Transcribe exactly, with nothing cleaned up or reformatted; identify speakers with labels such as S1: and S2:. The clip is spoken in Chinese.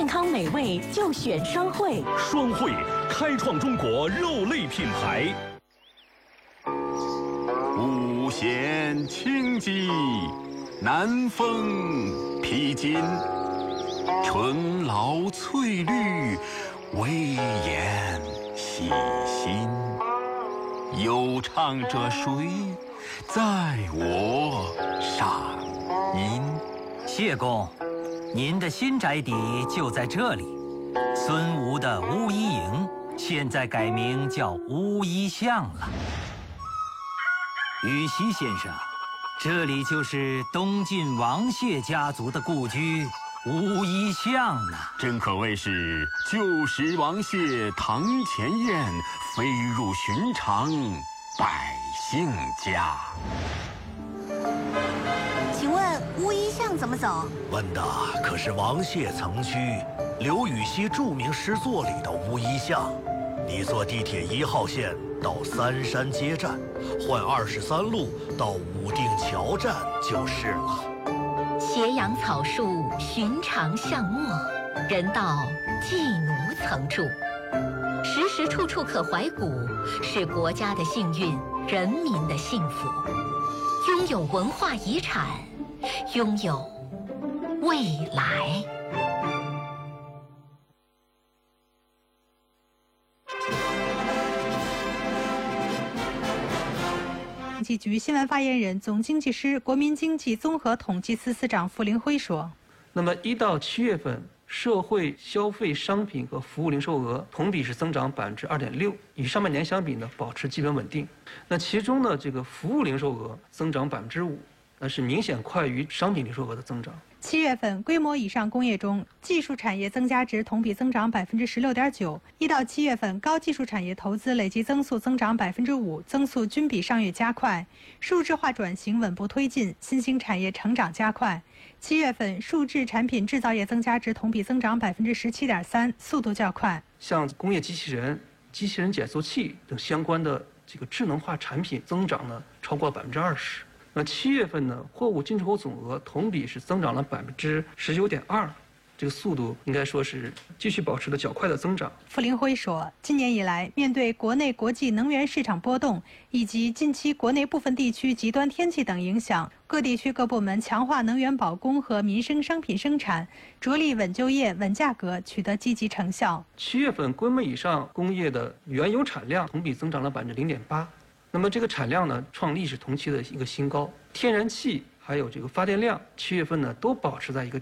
S1: 健康美味就选双汇。
S2: 双汇开创中国肉类品牌。
S3: 五弦清鸡，南风披荆，春老翠绿，微言细心。有唱者谁？在我上音。
S4: 谢公，您的新宅邸就在这里。孙吴的巫医营现在改名叫巫医巷了。羽西先生，这里就是东晋王谢家族的故居巫医巷呢。
S3: 真可谓是旧时王谢堂前燕，飞入寻常百姓家。
S5: 请问巫医巷怎么走？
S6: 问的可是王谢曾居刘禹锡著名诗作里的巫医巷。你坐地铁一号线到三山街站，换二十三路到武定桥站就是了。
S7: 斜阳草树，寻常巷陌，人到寄奴曾住。时时处处可怀古，是国家的幸运，人民的幸福。拥有文化遗产，拥有未来。
S8: 经济局新闻发言人、总经济师、国民经济综合统计司司长傅林辉说：“
S9: 那么一到七月份，社会消费商品和服务零售额同比是增长百分之二点六，与上半年相比呢，保持基本稳定。那其中呢，这个服务零售额增长百分之五，那是明显快于商品零售额的增长。”
S8: 七月份，规模以上工业中，技术产业增加值同比增长百分之十六点九。一到七月份，高技术产业投资累计增速增长百分之五，增速均比上月加快。数字化转型稳步推进，新兴产业成长加快。七月份，数制产品制造业增加值同比增长百分之十七点三，速度较快。
S9: 像工业机器人、机器人减速器等相关的这个智能化产品增长呢，超过百分之二十。那七月份呢，货物进出口总额同比是增长了百分之十九点二，这个速度应该说是继续保持了较快的增长。
S8: 傅林辉说，今年以来，面对国内国际能源市场波动以及近期国内部分地区极端天气等影响，各地区各部门强化能源保供和民生商品生产，着力稳就业、稳价格，取得积极成效。
S9: 七月份规模以上工业的原油产量同比增长了百分之零点八。那么这个产量呢，创历史同期的一个新高。天然气还有这个发电量，七月份呢都保持在一个